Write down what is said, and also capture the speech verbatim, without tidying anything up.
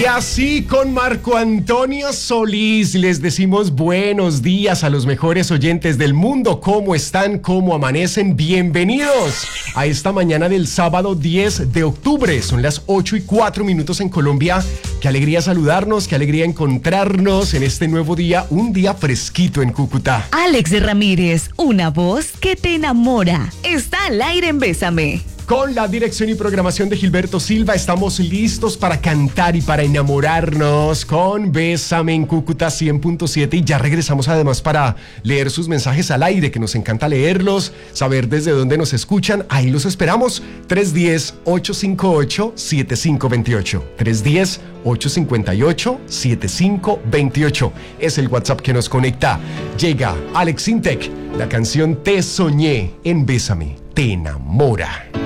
Y así con Marco Antonio Solís les decimos buenos días a los mejores oyentes del mundo. ¿Cómo están? ¿Cómo amanecen? Bienvenidos a esta mañana del sábado diez de octubre. Son las ocho y cuatro minutos en Colombia. Qué alegría saludarnos, qué alegría encontrarnos en este nuevo día, un día fresquito en Cúcuta. Alex Ramírez, una voz que te enamora. Está al aire en Bésame. Con la dirección y programación de Gilberto Silva estamos listos para cantar y para enamorarnos con Bésame en Cúcuta cien punto siete y ya regresamos además para leer sus mensajes al aire, que nos encanta leerlos, saber desde dónde nos escuchan. Ahí los esperamos. tres uno cero, ocho cinco ocho, siete cinco dos ocho. tres uno cero, ocho cinco ocho, siete cinco dos ocho es el WhatsApp que nos conecta. Llega Alex Intec, la canción Te Soñé en Bésame, te enamora.